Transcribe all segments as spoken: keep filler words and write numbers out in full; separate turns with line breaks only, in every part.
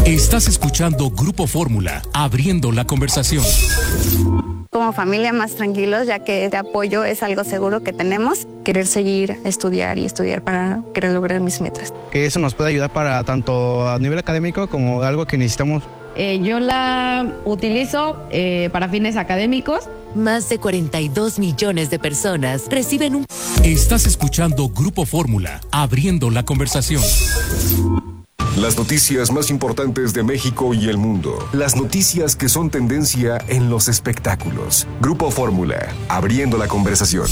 Estás escuchando Grupo Fórmula, abriendo la conversación.
Como familia más tranquilos, ya que este apoyo es algo seguro que tenemos. Querer seguir, estudiar y estudiar para querer lograr mis metas.
Que eso nos puede ayudar para tanto a nivel académico como algo que necesitamos.
Eh, yo la utilizo eh, para fines académicos.
Más de cuarenta y dos millones de personas reciben un...
Estás escuchando Grupo Fórmula, abriendo la conversación.
Las noticias más importantes de México y el mundo. Las noticias que son tendencia en los espectáculos. Grupo Fórmula, abriendo la conversación.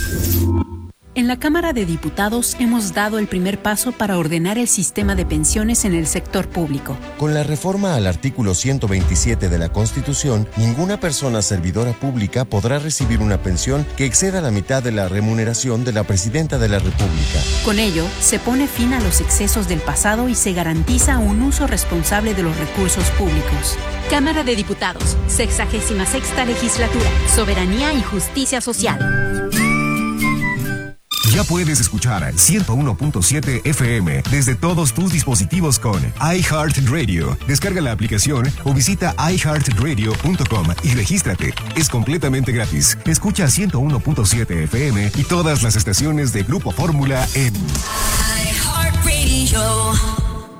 En la Cámara de Diputados hemos dado el primer paso para ordenar el sistema de pensiones en el sector público.
Con la reforma al artículo ciento veintisiete de la Constitución, ninguna persona servidora pública podrá recibir una pensión que exceda la mitad de la remuneración de la Presidenta de la República.
Con ello, se pone fin a los excesos del pasado y se garantiza un uso responsable de los recursos públicos.
Cámara de Diputados, sexagésima sexta legislatura, Soberanía y Justicia Social.
Ya puedes escuchar ciento uno punto siete F M desde todos tus dispositivos con iHeartRadio. Descarga la aplicación o visita i heart radio punto com y regístrate. Es completamente gratis. Escucha ciento uno punto siete F M y todas las estaciones de Grupo Fórmula en
iHeartRadio.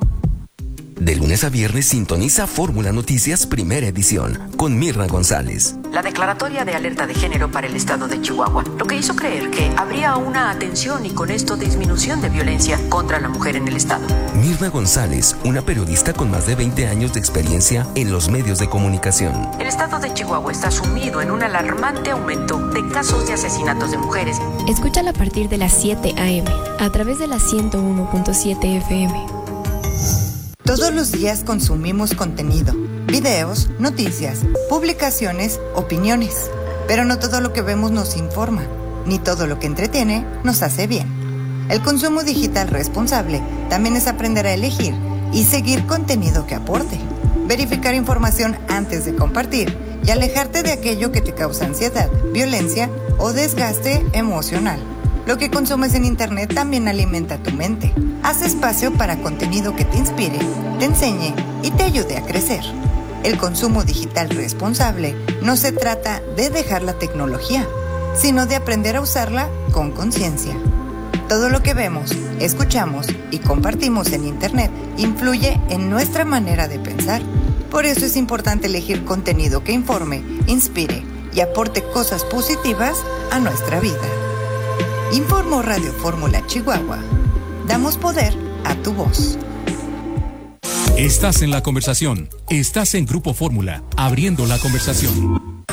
De lunes a viernes sintoniza Fórmula Noticias Primera Edición con Mirna González.
La declaratoria de alerta de género para el estado de Chihuahua, lo que hizo creer que habría una atención y con esto disminución de violencia contra la mujer en el estado.
Mirna González, una periodista con más de veinte años de experiencia en los medios de comunicación.
El estado de Chihuahua está sumido en un alarmante aumento de casos de asesinatos de mujeres.
Escúchala a partir de las siete a eme a través de la ciento uno punto siete F M.
Todos los días consumimos contenido, videos, noticias, publicaciones, opiniones. Pero no todo lo que vemos nos informa, ni todo lo que entretiene nos hace bien. El consumo digital responsable también es aprender a elegir y seguir contenido que aporte. Verificar información antes de compartir y alejarte de aquello que te causa ansiedad, violencia o desgaste emocional. Lo que consumes en internet también alimenta tu mente. Haz espacio para contenido que te inspire, te enseñe y te ayude a crecer. El consumo digital responsable no se trata de dejar la tecnología, sino de aprender a usarla con conciencia. Todo lo que vemos, escuchamos y compartimos en internet influye en nuestra manera de pensar. Por eso es importante elegir contenido que informe, inspire y aporte cosas positivas a nuestra vida. Informó Radio Fórmula Chihuahua. Damos poder a tu voz.
Estás en la conversación. Estás en Grupo Fórmula, abriendo la conversación.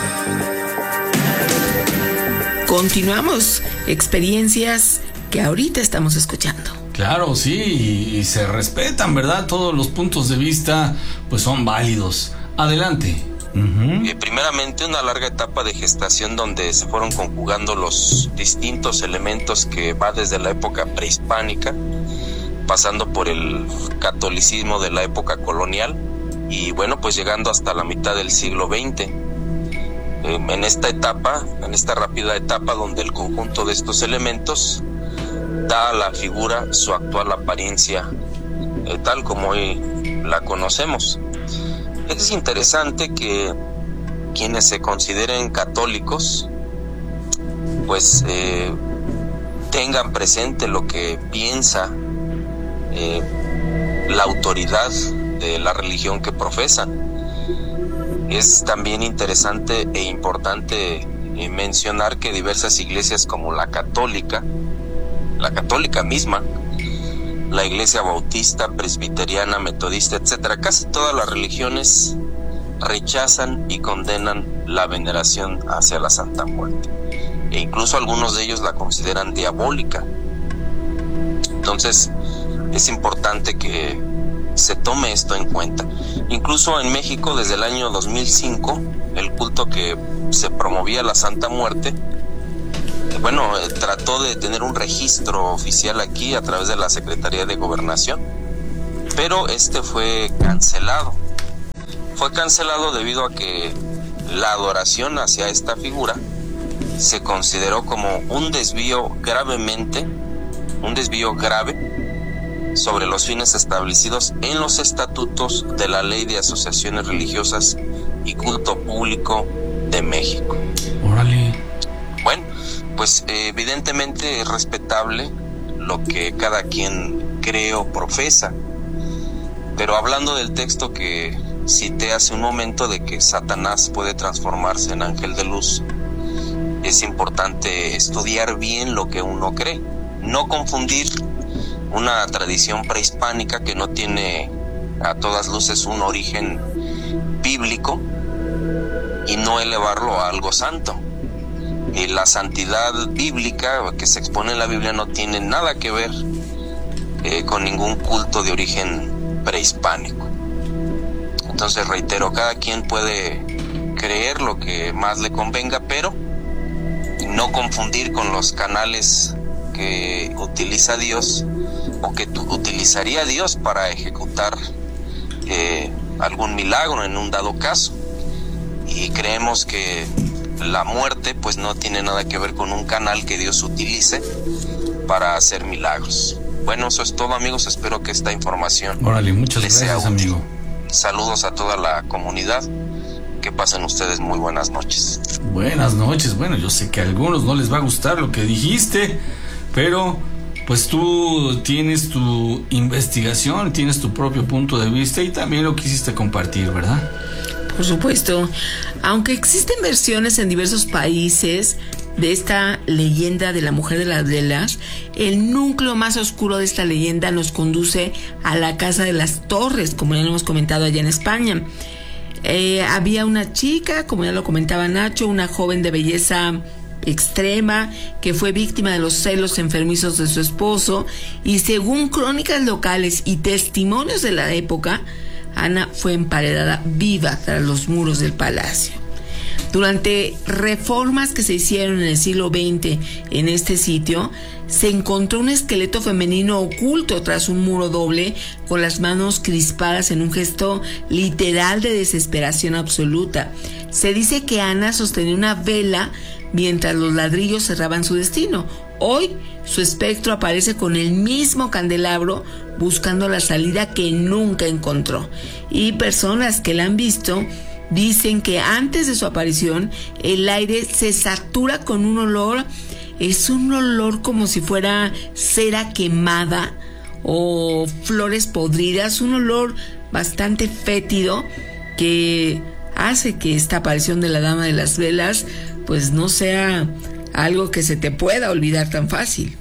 Continuamos. Experiencias que ahorita estamos escuchando.
Claro, sí, y, y se respetan, ¿verdad? Todos los puntos de vista, pues son válidos. Adelante.
Uh-huh. Eh, primeramente, una larga etapa de gestación donde se fueron conjugando los distintos elementos que va desde la época prehispánica, pasando por el catolicismo de la época colonial y bueno, pues llegando hasta la mitad del siglo veinte. Eh, en esta etapa, en esta rápida etapa donde el conjunto de estos elementos da a la figura su actual apariencia, eh, tal como hoy la conocemos. Es interesante que quienes se consideren católicos pues eh, tengan presente lo que piensa eh, la autoridad de la religión que profesan. Es también interesante e importante eh, mencionar que diversas iglesias como la católica, la católica misma, la iglesia bautista, presbiteriana, metodista, etcétera, casi todas las religiones rechazan y condenan la veneración hacia la Santa Muerte. E incluso algunos de ellos la consideran diabólica. Entonces, es importante que se tome esto en cuenta. Incluso en México, desde el año dos mil cinco, el culto que se promovía a la Santa Muerte, bueno, eh, trató de tener un registro oficial aquí a través de la Secretaría de Gobernación, pero este fue cancelado. Fue cancelado debido a que la adoración hacia esta figura se consideró como un desvío gravemente, un desvío grave sobre los fines establecidos en los estatutos de la Ley de Asociaciones Religiosas y Culto Público de México.
Órale.
Bueno, pues eh, evidentemente es respetable lo que cada quien cree o profesa, pero hablando del texto que cité hace un momento de que Satanás puede transformarse en ángel de luz, es importante estudiar bien lo que uno cree, no confundir una tradición prehispánica que no tiene a todas luces un origen bíblico y no elevarlo a algo santo. Y la santidad bíblica que se expone en la Biblia no tiene nada que ver eh, con ningún culto de origen prehispánico. Entonces reitero, cada quien puede creer lo que más le convenga, pero no confundir con los canales que utiliza Dios o que tu, utilizaría Dios para ejecutar eh, algún milagro en un dado caso. Y creemos que la muerte pues no tiene nada que ver con un canal que Dios utilice para hacer milagros. Bueno, eso es todo, amigos. Espero que esta información
Órale, muchas
les sea
gracias,
útil.
amigo.
Saludos a toda la comunidad. Que pasen ustedes muy buenas noches.
Buenas noches. Bueno, yo sé que a algunos no les va a gustar lo que dijiste, pero pues tú tienes tu investigación, tienes tu propio punto de vista y también lo quisiste compartir, ¿verdad?
Por supuesto. Aunque existen versiones en diversos países de esta leyenda de la mujer de las velas, el núcleo más oscuro de esta leyenda nos conduce a la Casa de las Torres, como ya lo hemos comentado allá en España. Eh, había una chica, como ya lo comentaba Nacho, una joven de belleza extrema que fue víctima de los celos enfermizos de su esposo, y según crónicas locales y testimonios de la época, Ana fue emparedada viva tras los muros del palacio. Durante reformas que se hicieron en el siglo veinte en este sitio, se encontró un esqueleto femenino oculto tras un muro doble, con las manos crispadas en un gesto literal de desesperación absoluta. Se dice que Ana sostenía una vela mientras los ladrillos cerraban su destino. Hoy su espectro aparece con el mismo candelabro, buscando la salida que nunca encontró. Y personas que la han visto dicen que antes de su aparición el aire se satura con un olor, es un olor como si fuera cera quemada o flores podridas, un olor bastante fétido que hace que esta aparición de la Dama de las Velas pues no sea algo que se te pueda olvidar tan fácil.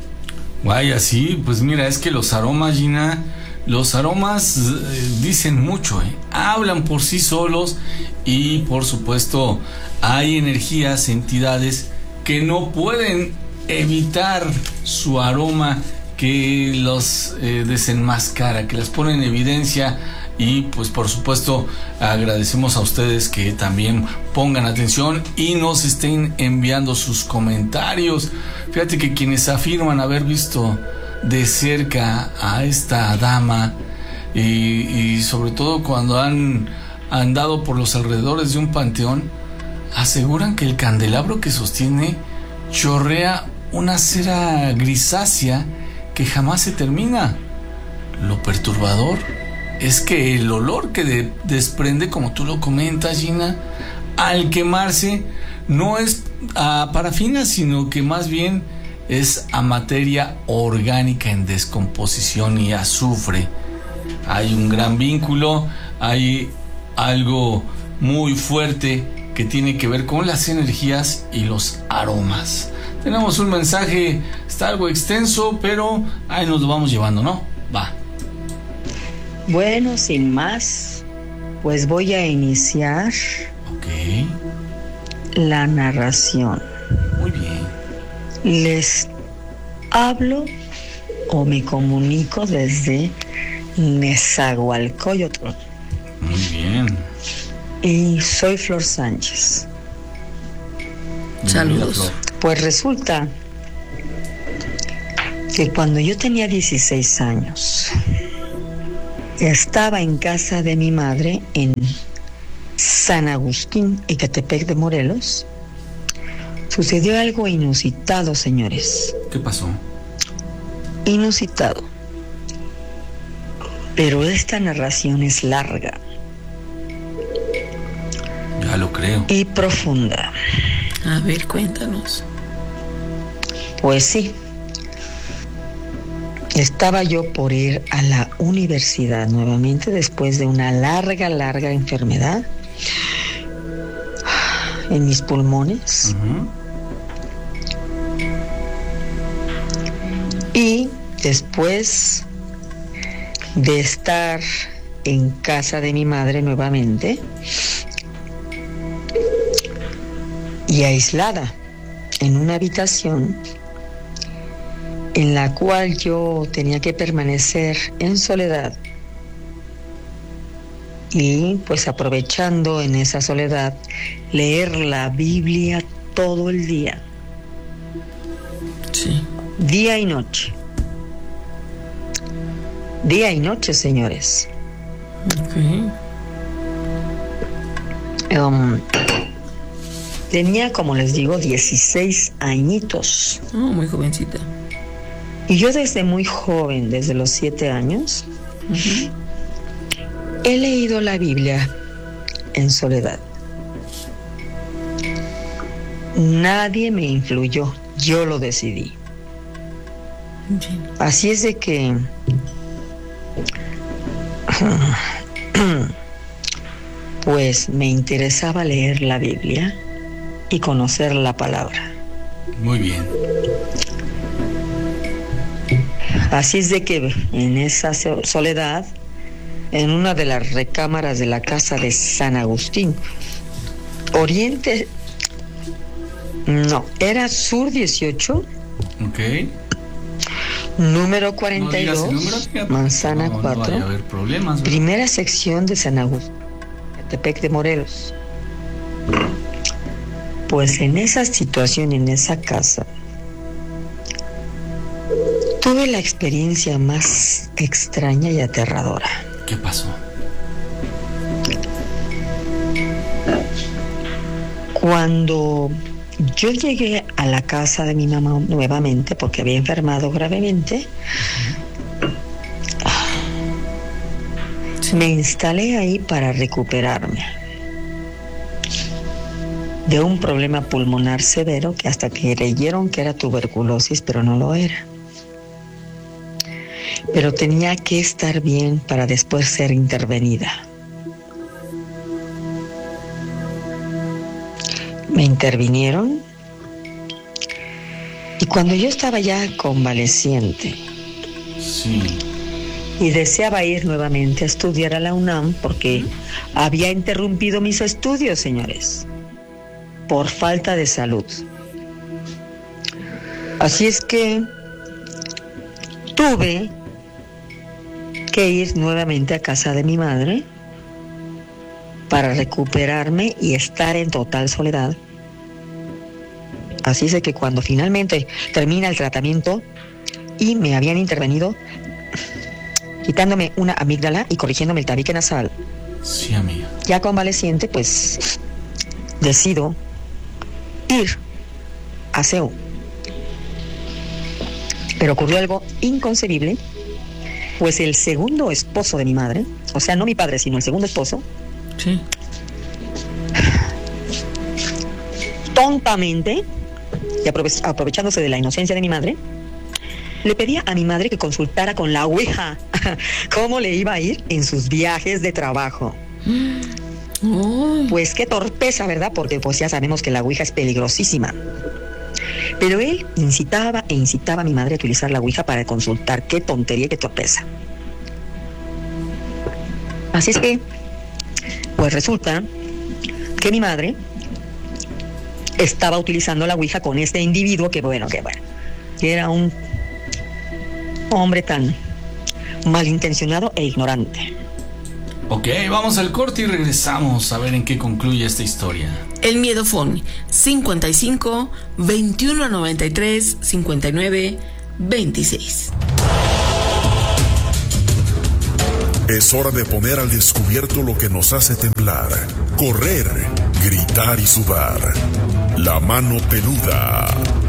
Vaya, sí, pues mira, es que los aromas, Gina, los aromas eh, dicen mucho, eh, hablan por sí solos, y por supuesto hay energías, entidades que no pueden evitar su aroma, que los eh, desenmascara, que las pone en evidencia. Y pues por supuesto agradecemos a ustedes que también pongan atención y nos estén enviando sus comentarios. Fíjate que quienes afirman haber visto de cerca a esta dama y, y sobre todo cuando han andado por los alrededores de un panteón, aseguran que el candelabro que sostiene chorrea una cera grisácea que jamás se termina. Lo perturbador es que el olor que de, desprende, como tú lo comentas, Gina, al quemarse no es a parafina, sino que más bien es a materia orgánica en descomposición y azufre. Hay un gran vínculo, hay algo muy fuerte que tiene que ver con las energías y los aromas. Tenemos un mensaje, está algo extenso, pero ahí nos lo vamos llevando, ¿no? Va.
Bueno, sin más, pues voy a iniciar
okay.
la narración.
Muy bien.
Les hablo o me comunico desde Nezahualcóyotl.
Muy bien.
Y soy Flor Sánchez.
Saludos.
Pues resulta que cuando yo tenía dieciséis años, estaba en casa de mi madre en San Agustín, Ecatepec de Morelos. Sucedió algo inusitado, señores.
¿Qué pasó?
Inusitado. Pero esta narración es larga.
Ya lo creo.
Y profunda.
A ver, cuéntanos.
Pues sí. Estaba yo por ir a la universidad nuevamente después de una larga, larga enfermedad en mis pulmones. Uh-huh. Y después de estar en casa de mi madre nuevamente y aislada en una habitación en la cual yo tenía que permanecer en soledad y pues aprovechando en esa soledad leer la Biblia todo el día.
Sí.
Día y noche. Día y noche, señores.
Okay.
Um, tenía, como les digo, dieciséis añitos.
Oh, muy jovencita.
Y yo desde muy joven, desde los siete años, uh-huh, he leído la Biblia en soledad. Nadie me influyó, yo lo decidí. Así es de que pues me interesaba leer la Biblia y conocer la palabra.
Muy bien.
Así es de que en esa soledad, en una de las recámaras de la casa de San Agustín, Oriente, no, era Sur dieciocho.
Ok.
Número cuarenta y dos,
no número,
Manzana
no,
cuatro,
no vaya a haber problemas,
primera sección de San Agustín, Catepec de Morelos. Pues en esa situación, en esa casa, tuve la experiencia más extraña y aterradora.
¿Qué pasó?
Cuando yo llegué a la casa de mi mamá nuevamente, porque había enfermado gravemente, uh-huh, me instalé ahí para recuperarme de un problema pulmonar severo que hasta que creyeron que era tuberculosis, pero no lo era. Pero tenía que estar bien para después ser intervenida. Me intervinieron y cuando yo estaba ya convaleciente,
sí,
y deseaba ir nuevamente a estudiar a la UNAM porque había interrumpido mis estudios, señores, por falta de salud. Así es que tuve que ir nuevamente a casa de mi madre para recuperarme y estar en total soledad. Así es de que cuando finalmente termina el tratamiento y me habían intervenido quitándome una amígdala y corrigiéndome el tabique nasal,
sí, amiga,
ya convaleciente, pues decido ir a C E U. Pero ocurrió algo inconcebible, pues el segundo esposo de mi madre, o sea, no mi padre, sino el segundo esposo,
sí,
tontamente, y aprove- aprovechándose de la inocencia de mi madre, le pedía a mi madre que consultara con la Ouija cómo le iba a ir en sus viajes de trabajo.
Oh.
Pues qué torpeza, ¿verdad? Porque pues ya sabemos que la Ouija es peligrosísima. Pero él incitaba e incitaba a mi madre a utilizar la Ouija para consultar. Qué tontería y qué torpeza. Así es que, pues resulta que mi madre estaba utilizando la Ouija con este individuo que bueno, que bueno, que era un hombre tan malintencionado e ignorante.
Ok, vamos al corte y regresamos a ver en qué concluye esta historia.
El Miedofón, cincuenta y cinco, veintiuno noventa y tres, cincuenta y nueve, veintiséis.
Es hora de poner al descubierto lo que nos hace temblar, correr, gritar y sudar. La mano peluda.